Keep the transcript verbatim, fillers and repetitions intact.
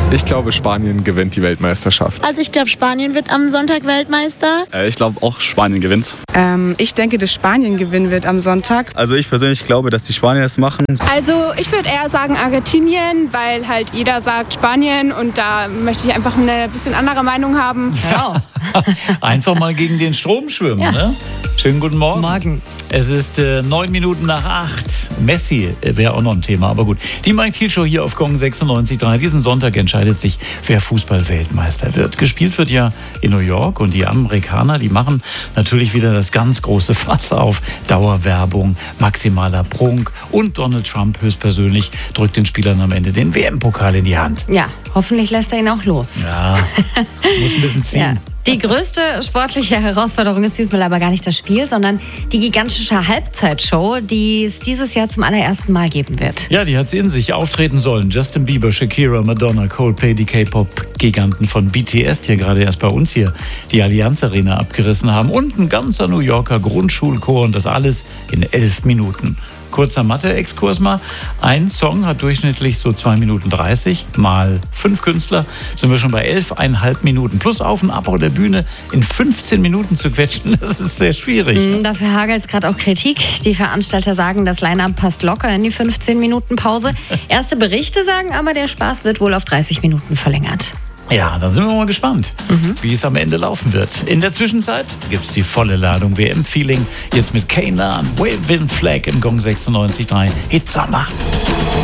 Ich glaube, Spanien gewinnt die Weltmeisterschaft. Also ich glaube, Spanien wird am Sonntag Weltmeister. Äh, ich glaube auch, Spanien gewinnt. Ähm, ich denke, dass Spanien gewinnen wird am Sonntag. Also ich persönlich glaube, dass die Spanier es machen. Also ich würde eher sagen Argentinien, weil halt jeder sagt Spanien und da möchte ich einfach eine bisschen andere Meinung haben. Ja. Einfach mal gegen den Strom schwimmen, Ja. ne? Schönen guten Morgen. Morgen. Es ist äh, neun Minuten nach acht. Messi äh, wäre auch noch ein Thema, aber gut. Die Mike Thiel Show hier auf Gong sechsundneunzig Komma drei. Diesen Sonntag entscheidet sich, wer Fußball-Weltmeister wird. Gespielt wird ja in New York und die Amerikaner, die machen natürlich wieder das ganz große Fass auf. Dauerwerbung, maximaler Prunk und Donald Trump höchstpersönlich drückt den Spielern am Ende den W M-Pokal in die Hand. Ja, hoffentlich lässt er ihn auch los. Ja, muss ein bisschen ziehen. Ja. Die größte sportliche Herausforderung ist diesmal aber gar nicht das Spiel, sondern die gigantische Halbzeitshow, die es dieses Jahr zum allerersten Mal geben wird. Ja, die hat sie in sich. Auftreten sollen Justin Bieber, Shakira, Madonna, Coldplay, die K-Pop-Giganten von B T S, die ja gerade erst bei uns hier die Allianz Arena abgerissen haben, und ein ganzer New Yorker Grundschulchor, und das alles in elf Minuten. Kurzer Mathe-Exkurs mal. Ein Song hat durchschnittlich so zwei Minuten dreißig, mal fünf Künstler, sind wir schon bei elfeinhalb Minuten. Plus Auf- und Abbau der Bühne in fünfzehn Minuten zu quetschen, das ist sehr schwierig. Mhm, dafür hagelt es gerade auch Kritik. Die Veranstalter sagen, das Line-Up passt locker in die fünfzehn Minuten Pause. Erste Berichte sagen aber, der Spaß wird wohl auf dreißig Minuten verlängert. Ja, dann sind wir mal gespannt, mhm. wie es am Ende laufen wird. In der Zwischenzeit gibt es die volle Ladung W M-Feeling. Jetzt mit Kane, Waving Flag im Gong sechsundneunzig Komma drei. Hit Sommer.